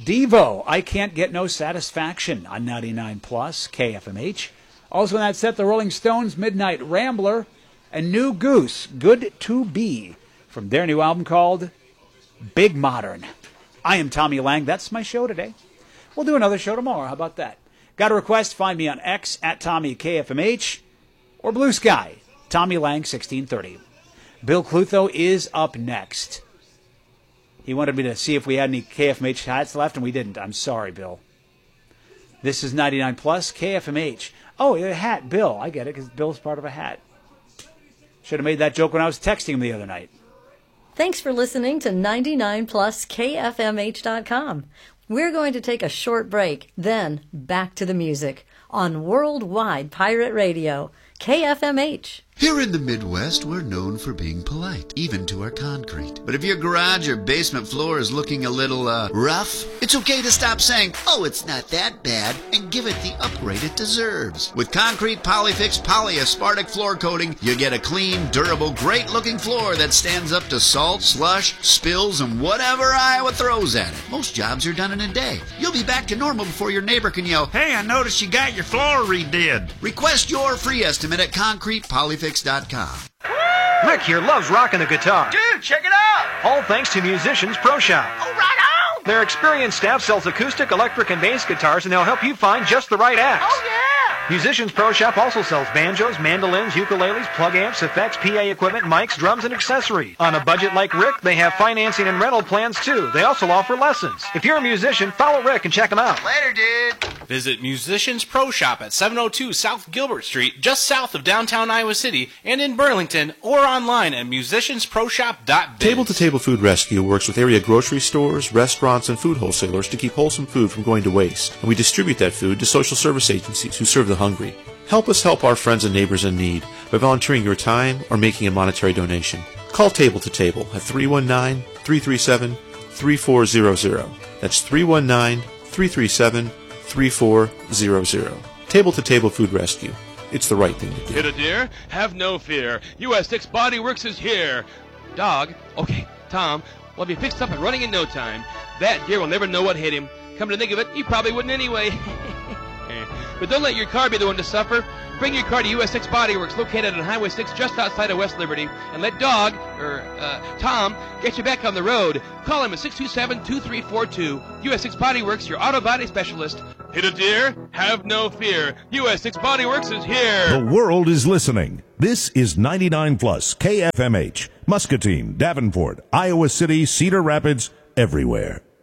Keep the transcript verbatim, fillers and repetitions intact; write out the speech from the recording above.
Devo, I Can't Get No Satisfaction on ninety-nine plus K F M H. Also in that set, the Rolling Stones, Midnight Rambler, and New Goose, Good to Be, from their new album called Big Modern. I am Tommy Lang. That's my show today. We'll do another show tomorrow. How about that? Got a request? Find me on X at Tommy K F M H or Blue Sky, Tommy Lang sixteen thirty. Bill Clutho is up next. He wanted me to see if we had any K F M H hats left, and we didn't. I'm sorry, Bill. This is ninety-nine plus K F M H. Oh, a hat, Bill. I get it, because Bill's part of a hat. Should have made that joke when I was texting him the other night. Thanks for listening to ninety-nine plus K F M H dot com. We're going to take a short break, then back to the music on Worldwide Pirate Radio, K F M H. Here in the Midwest, we're known for being polite, even to our concrete. But if your garage or basement floor is looking a little, uh, rough, it's okay to stop saying, oh, it's not that bad, and give it the upgrade it deserves. With Concrete Polyfix Polyaspartic Floor Coating, you get a clean, durable, great-looking floor that stands up to salt, slush, spills, and whatever Iowa throws at it. Most jobs are done in a day. You'll be back to normal before your neighbor can yell, hey, I noticed you got your floor redid. Request your free estimate at Concrete Polyfix dot com. Rick here loves rocking the guitar. Dude, check it out! All thanks to Musicians Pro Shop. Oh, right on! Their experienced staff sells acoustic, electric, and bass guitars, and they'll help you find just the right axe. Oh, yeah! Musicians Pro Shop also sells banjos, mandolins, ukuleles, plug amps, effects, P A equipment, mics, drums, and accessories. On a budget like Rick, they have financing and rental plans, too. They also offer lessons. If you're a musician, follow Rick and check them out. Later, dude! Visit Musicians Pro Shop at seven oh two South Gilbert Street, just south of downtown Iowa City, and in Burlington, or online at musicians pro shop dot biz. Table-to-Table Food Rescue works with area grocery stores, restaurants, and food wholesalers to keep wholesome food from going to waste, and we distribute that food to social service agencies who serve the hungry. Help us help our friends and neighbors in need by volunteering your time or making a monetary donation. Call Table to Table at three one nine, three three seven, three four zero zero. That's three one nine, three three seven, three four zero zero. Table to Table Food Rescue. It's the right thing to do. Hit a deer? Have no fear. U S six Body Works is here. Dog? Okay, Tom, we'll be fixed up and running in no time. That deer will never know what hit him. Come to think of it, he probably wouldn't anyway. But don't let your car be the one to suffer. Bring your car to U S six Body Works, located on Highway six just outside of West Liberty, and let Dog, or uh, Tom, get you back on the road. Call him at six two seven, two three four two. U S six Body Works, your auto body specialist. Hit a deer? Have no fear. U S six Body Works is here. The world is listening. This is ninety-nine plus K F M H, Muscatine, Davenport, Iowa City, Cedar Rapids, everywhere.